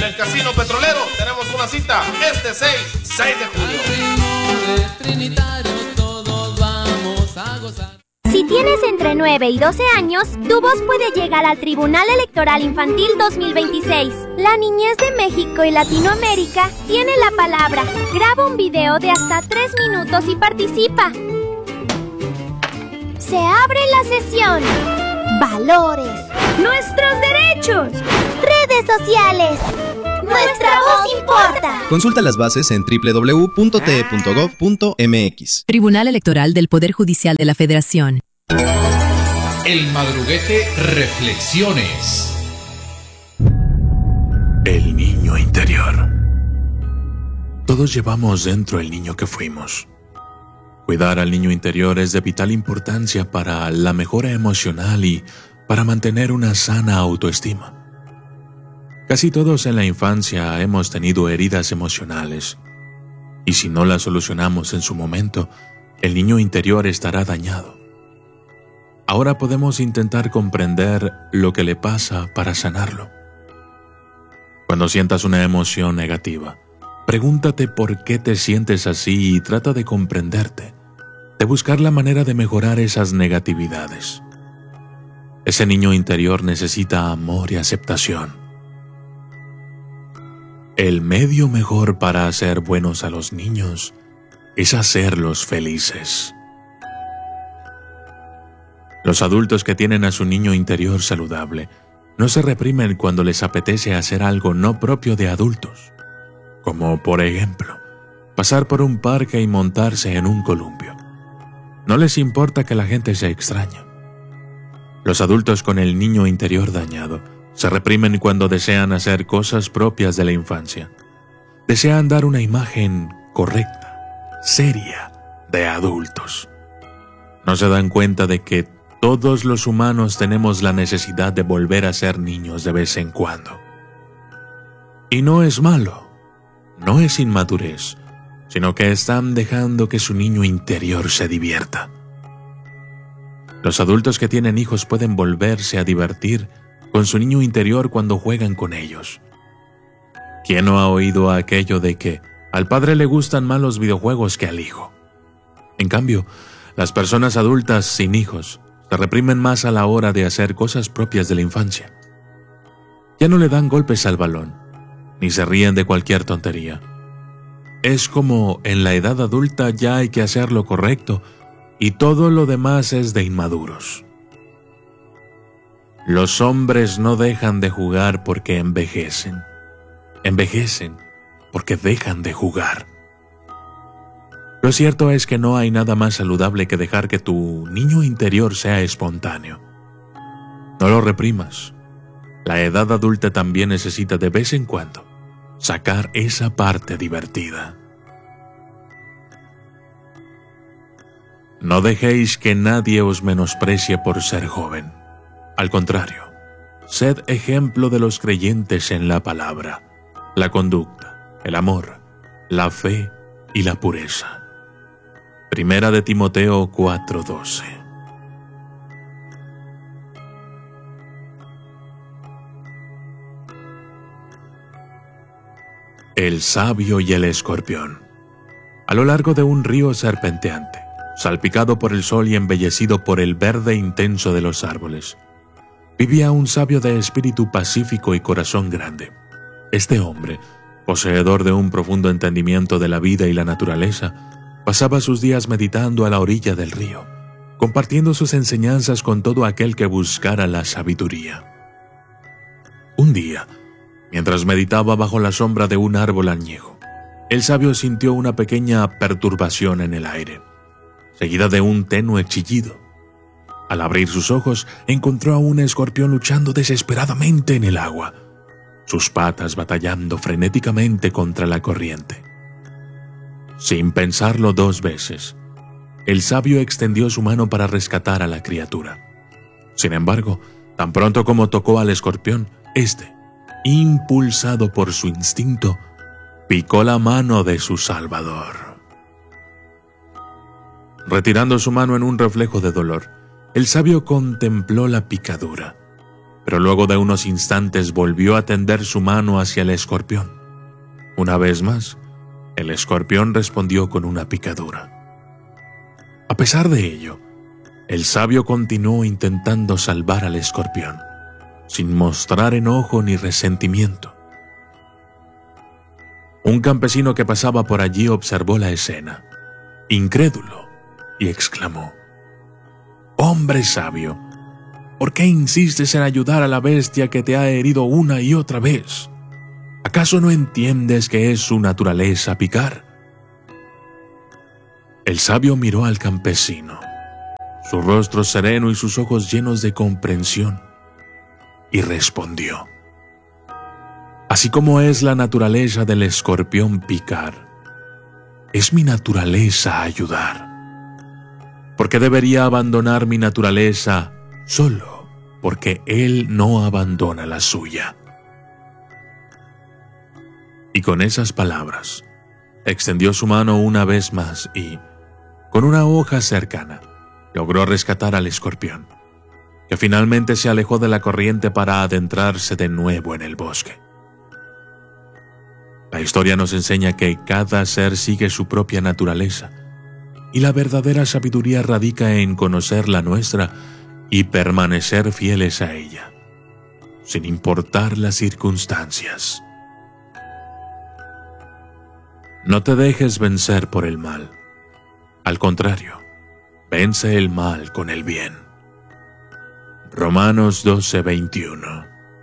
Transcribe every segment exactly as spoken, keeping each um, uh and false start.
el Casino Petrolero tenemos una cita este seis de julio. Todos vamos a gozar. Si tienes entre nueve y doce años, tu voz puede llegar al Tribunal Electoral Infantil dos mil veintiséis. La niñez de México y Latinoamérica tiene la palabra. Graba un video de hasta tres minutos y participa. Se abre la sesión. Valores. Nuestros derechos. Redes sociales. Nuestra voz importa. Consulta las bases en doble u doble u doble u punto t e punto gov punto m x. Tribunal Electoral del Poder Judicial de la Federación. El Madruguete Reflexiones. El niño interior. Todos llevamos dentro el niño que fuimos. Cuidar al niño interior es de vital importancia para la mejora emocional y para mantener una sana autoestima. Casi todos en la infancia hemos tenido heridas emocionales, y si no las solucionamos en su momento, el niño interior estará dañado. Ahora podemos intentar comprender lo que le pasa para sanarlo. Cuando sientas una emoción negativa, pregúntate por qué te sientes así y trata de comprenderte, de buscar la manera de mejorar esas negatividades. Ese niño interior necesita amor y aceptación. El medio mejor para hacer buenos a los niños es hacerlos felices. Los adultos que tienen a su niño interior saludable no se reprimen cuando les apetece hacer algo no propio de adultos, como por ejemplo, pasar por un parque y montarse en un columpio. No les importa que la gente se extrañe. Los adultos con el niño interior dañado se reprimen cuando desean hacer cosas propias de la infancia. Desean dar una imagen correcta, seria, de adultos. No se dan cuenta de que todos los humanos tenemos la necesidad de volver a ser niños de vez en cuando. Y no es malo, no es inmadurez, sino que están dejando que su niño interior se divierta. Los adultos que tienen hijos pueden volverse a divertir con su niño interior cuando juegan con ellos. ¿Quién no ha oído aquello de que al padre le gustan más los videojuegos que al hijo? En cambio, las personas adultas sin hijos se reprimen más a la hora de hacer cosas propias de la infancia. Ya no le dan golpes al balón, ni se ríen de cualquier tontería. Es como en la edad adulta ya hay que hacer lo correcto y todo lo demás es de inmaduros. Los hombres no dejan de jugar porque envejecen. Envejecen porque dejan de jugar. Lo cierto es que no hay nada más saludable que dejar que tu niño interior sea espontáneo. No lo reprimas. La edad adulta también necesita de vez en cuando sacar esa parte divertida. No dejéis que nadie os menosprecie por ser joven. Al contrario, sed ejemplo de los creyentes en la palabra, la conducta, el amor, la fe y la pureza. Primera de Timoteo cuatro doce. El sabio y el escorpión. A lo largo de un río serpenteante, salpicado por el sol y embellecido por el verde intenso de los árboles, vivía un sabio de espíritu pacífico y corazón grande. Este hombre, poseedor de un profundo entendimiento de la vida y la naturaleza, pasaba sus días meditando a la orilla del río, compartiendo sus enseñanzas con todo aquel que buscara la sabiduría. Un día, mientras meditaba bajo la sombra de un árbol añejo, el sabio sintió una pequeña perturbación en el aire, seguida de un tenue chillido. Al abrir sus ojos, encontró a un escorpión luchando desesperadamente en el agua, sus patas batallando frenéticamente contra la corriente. Sin pensarlo dos veces, el sabio extendió su mano para rescatar a la criatura. Sin embargo, tan pronto como tocó al escorpión, éste, impulsado por su instinto, picó la mano de su salvador. Retirando su mano en un reflejo de dolor, el sabio contempló la picadura. pero luego de unos instantes volvió a tender su mano hacia el escorpión. Una vez más, el escorpión respondió con una picadura. A pesar de ello, el sabio continuó intentando salvar al escorpión, sin mostrar enojo ni resentimiento. Un campesino que pasaba por allí observó la escena, incrédulo, y exclamó: «Hombre sabio, ¿por qué insistes en ayudar a la bestia que te ha herido una y otra vez? ¿Acaso no entiendes que es su naturaleza picar?» El sabio miró al campesino, su rostro sereno y sus ojos llenos de comprensión, y respondió: «Así como es la naturaleza del escorpión picar, es mi naturaleza ayudar. ¿Por qué debería abandonar mi naturaleza solo porque él no abandona la suya?» Y con esas palabras, extendió su mano una vez más y, con una hoja cercana, logró rescatar al escorpión, que finalmente se alejó de la corriente para adentrarse de nuevo en el bosque. La historia nos enseña que cada ser sigue su propia naturaleza, y la verdadera sabiduría radica en conocer la nuestra y permanecer fieles a ella, sin importar las circunstancias. No te dejes vencer por el mal. Al contrario, vence el mal con el bien. Romanos doce veintiuno.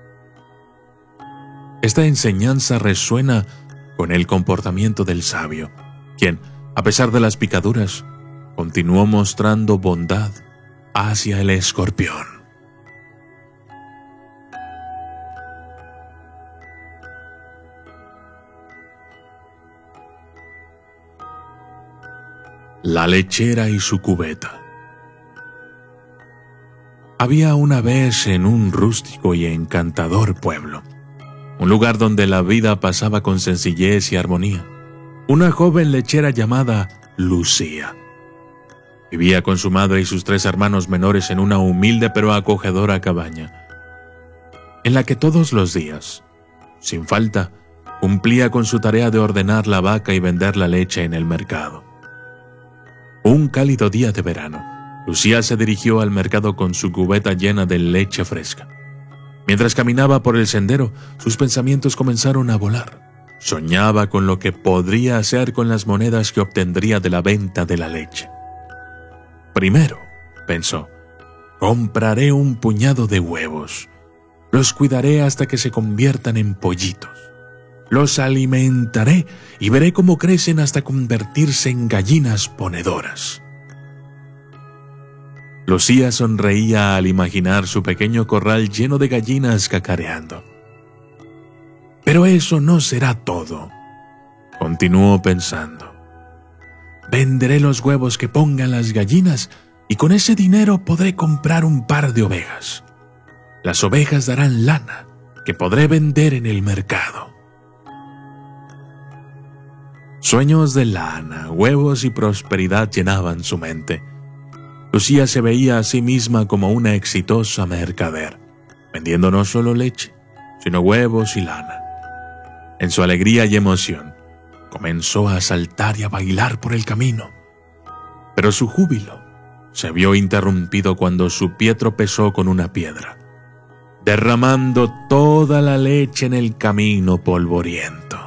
Esta enseñanza resuena con el comportamiento del sabio, quien, a pesar de las picaduras, continuó mostrando bondad hacia el escorpión. La lechera y su cubeta. Había una vez en un rústico y encantador pueblo, un lugar donde la vida pasaba con sencillez y armonía, una joven lechera llamada Lucía. Vivía con su madre y sus tres hermanos menores en una humilde pero acogedora cabaña, en la que todos los días, sin falta, cumplía con su tarea de ordenar la vaca y vender la leche en el mercado. Un cálido día de verano, Lucía se dirigió al mercado con su cubeta llena de leche fresca. Mientras caminaba por el sendero, sus pensamientos comenzaron a volar. Soñaba con lo que podría hacer con las monedas que obtendría de la venta de la leche. Primero, pensó, compraré un puñado de huevos. Los cuidaré hasta que se conviertan en pollitos. Los alimentaré y veré cómo crecen hasta convertirse en gallinas ponedoras. Lucía sonreía al imaginar su pequeño corral lleno de gallinas cacareando. Pero eso no será todo, continuó pensando. Venderé los huevos que pongan las gallinas y con ese dinero podré comprar un par de ovejas. Las ovejas darán lana que podré vender en el mercado. Sueños de lana, huevos y prosperidad llenaban su mente. Lucía se veía a sí misma como una exitosa mercader, vendiendo no solo leche, sino huevos y lana. En su alegría y emoción, comenzó a saltar y a bailar por el camino. Pero su júbilo se vio interrumpido cuando su pie tropezó con una piedra, derramando toda la leche en el camino polvoriento.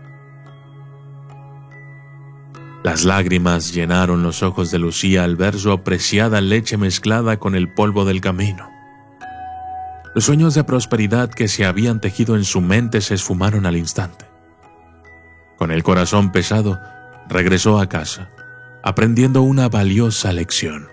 Las lágrimas llenaron los ojos de Lucía al ver su apreciada leche mezclada con el polvo del camino. Los sueños de prosperidad que se habían tejido en su mente se esfumaron al instante. Con el corazón pesado, regresó a casa, aprendiendo una valiosa lección.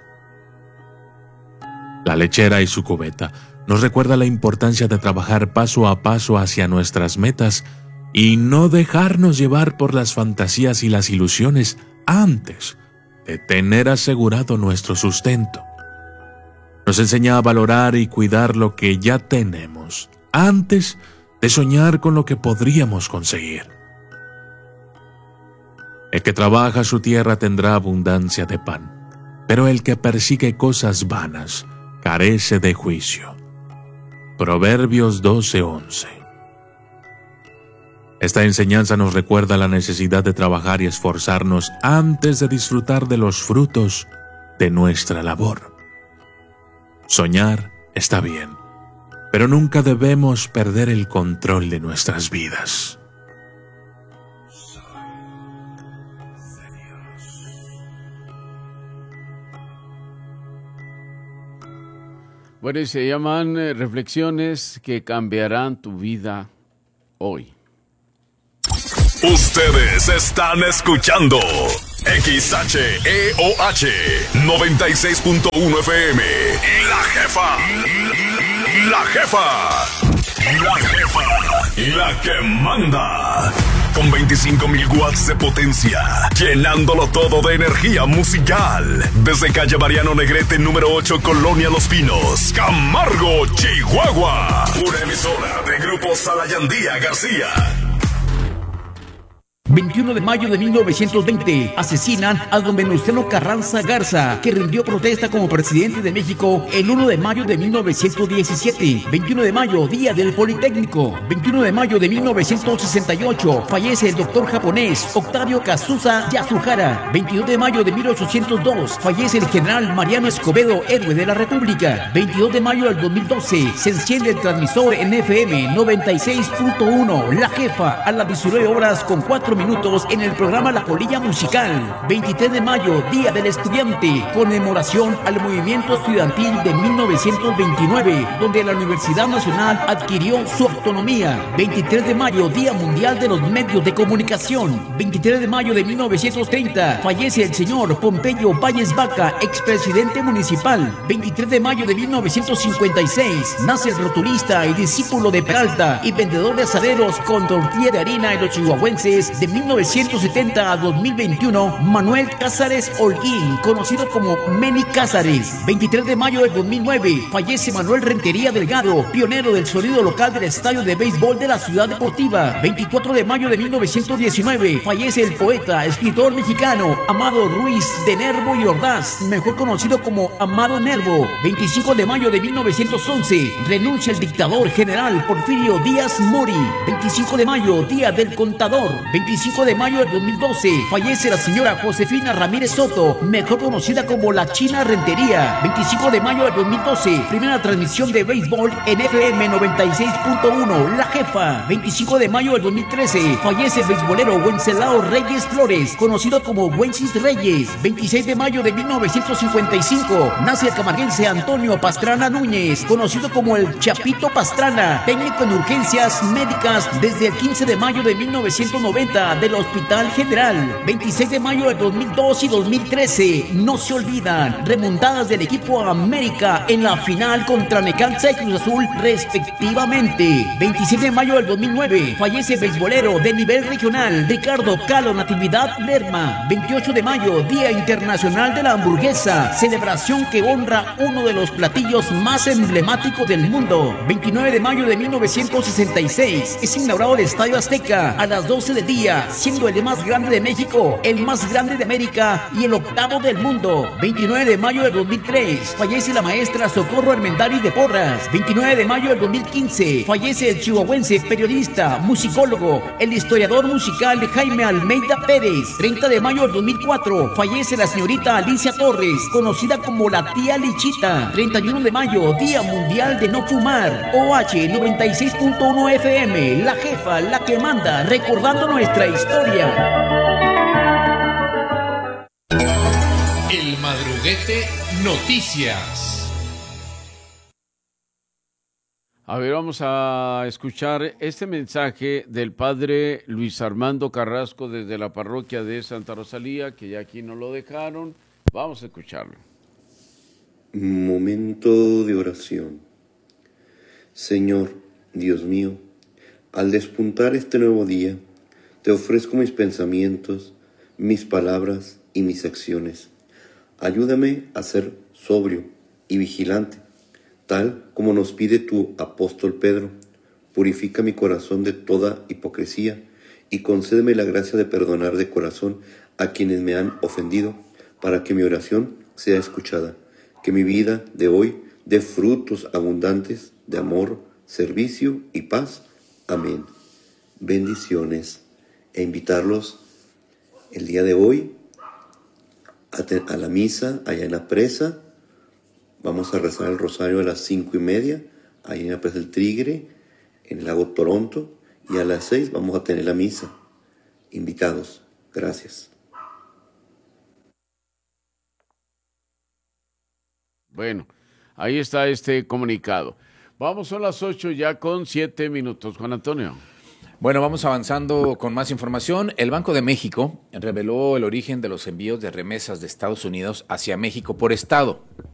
La lechera y su cubeta nos recuerda la importancia de trabajar paso a paso hacia nuestras metas y no dejarnos llevar por las fantasías y las ilusiones antes de tener asegurado nuestro sustento. Nos enseña a valorar y cuidar lo que ya tenemos antes de soñar con lo que podríamos conseguir. El que trabaja su tierra tendrá abundancia de pan, pero el que persigue cosas vanas carece de juicio. Proverbios doce once. Esta enseñanza nos recuerda la necesidad de trabajar y esforzarnos antes de disfrutar de los frutos de nuestra labor. Soñar está bien, pero nunca debemos perder el control de nuestras vidas. Bueno, y se llaman eh, reflexiones que cambiarán tu vida hoy. Ustedes están escuchando X H E O H noventa y seis punto uno F M. La jefa. La jefa. La jefa. La que manda. Con veinticinco mil watts de potencia, llenándolo todo de energía musical. Desde calle Mariano Negrete, número ocho, Colonia Los Pinos, Camargo, Chihuahua. Una emisora de Grupo Salayandía García. veintiuno de mayo de mil novecientos veinte, asesinan a don Venustiano Carranza Garza, que rindió protesta como presidente de México el uno de mayo de mil novecientos diecisiete. veintiuno de mayo, Día del Politécnico. veintiuno de mayo de mil novecientos sesenta y ocho, fallece el doctor japonés Octavio Kazusa Yasuhara. veintidós de mayo de mil ochocientos dos, fallece el general Mariano Escobedo, héroe de la República. veintidós de mayo del dos mil doce, se enciende el transmisor en F M noventa y seis punto uno, La Jefa, a las diecinueve horas con cuatro minutos en el programa La Polilla Musical. veintitrés de mayo, Día del Estudiante, conmemoración al movimiento estudiantil de mil novecientos veintinueve, donde la Universidad Nacional adquirió su autonomía. veintitrés de mayo, Día Mundial de los Medios de Comunicación. veintitrés de mayo de mil novecientos treinta, fallece el señor Pompeyo Valles Vaca, expresidente municipal. veintitrés de mayo de mil novecientos cincuenta y seis, nace el rotulista y discípulo de Peralta y vendedor de asaderos con tortilla de harina en los chihuahuenses de mil novecientos setenta a dos mil veintiuno, Manuel Cázares Holguín, conocido como Meni Cázares. veintitrés de mayo de dos mil nueve, fallece Manuel Rentería Delgado, pionero del sonido local del estadio de béisbol de la Ciudad Deportiva. veinticuatro de mayo de mil novecientos diecinueve, fallece el poeta, escritor mexicano Amado Ruiz de Nervo y Ordaz, mejor conocido como Amado Nervo. veinticinco de mayo de mil novecientos once, renuncia el dictador general Porfirio Díaz Mori. veinticinco de mayo, Día del Contador. veinticinco de mayo del dos mil doce, fallece la señora Josefina Ramírez Soto, mejor conocida como la China Rentería. veinticinco de mayo del dos mil doce, primera transmisión de béisbol en F M noventa y seis punto uno, La Jefa. veinticinco de mayo del dos mil trece, fallece el beisbolero Wenceslao Reyes Flores, conocido como Wencis Reyes. veintiséis de mayo de mil novecientos cincuenta y cinco, nace el camarguense Antonio Pastrana Núñez, conocido como el Chapito Pastrana, técnico en urgencias médicas desde el quince de mayo de mil novecientos noventa del Hospital General. veintiséis de mayo de dos mil dos y dos mil trece, no se olvidan, remontadas del equipo América en la final contra Necaxa y Cruz Azul respectivamente. veintiséis de mayo del dos mil nueve, fallece el beisbolero de nivel regional Ricardo Calo Natividad Lerma. veintiocho de mayo, Día Internacional de la Hamburguesa, celebración que honra uno de los platillos más emblemáticos del mundo. veintinueve de mayo de mil novecientos sesenta y seis, es inaugurado el Estadio Azteca a las doce del día, siendo el más grande de México, el más grande de América y el octavo del mundo. veintinueve de mayo del dos mil tres, fallece la maestra Socorro Armendáriz de Porras. veintinueve de mayo del dos mil quince, fallece el chihuahuense periodista, musicólogo, el historiador musical Jaime Almeida Pérez. treinta de mayo del dos mil cuatro, fallece la señorita Alicia Torres, conocida como la tía Lichita. treinta y uno de mayo, Día Mundial de No Fumar. O H noventa y seis punto uno F M, La Jefa, la que manda, recordando nuestra historia. El Madruguete Noticias. A ver, vamos a escuchar este mensaje del padre Luis Armando Carrasco desde la parroquia de Santa Rosalía, que ya aquí nos lo dejaron. Vamos a escucharlo. Momento de oración. Señor, Dios mío, al despuntar este nuevo día, te ofrezco mis pensamientos, mis palabras y mis acciones. Ayúdame a ser sobrio y vigilante, tal como nos pide tu apóstol Pedro. Purifica mi corazón de toda hipocresía y concédeme la gracia de perdonar de corazón a quienes me han ofendido, para que mi oración sea escuchada, que mi vida de hoy dé frutos abundantes de amor, servicio y paz. Amén. Bendiciones. E invitarlos el día de hoy a, te- a la misa allá en la presa. Vamos a rezar el rosario a las cinco y media, ahí en la presa del Tigre, en el lago Toronto, y a las seis vamos a tener la misa. Invitados. Gracias. Bueno, ahí está este comunicado. Vamos a las ocho ya con siete minutos. Juan Antonio. Bueno, vamos avanzando con más información. El Banco de México reveló el origen de los envíos de remesas de Estados Unidos hacia México por estado.